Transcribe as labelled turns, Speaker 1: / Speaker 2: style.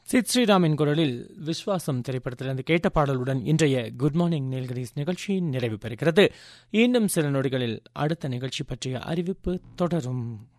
Speaker 1: சித் ஸ்ரீராமின் குரலில் விஸ்வாசம் திரைப்படத்திலிருந்து கேட்ட பாடலுடன் இன்றைய குட் மார்னிங் நீல்கிரிஸ் நிகழ்ச்சி நிறைவு பெறுகிறது. இன்னும் சில நொடிகளில் அடுத்த நிகழ்ச்சி பற்றிய அறிவிப்பு தொடரும்.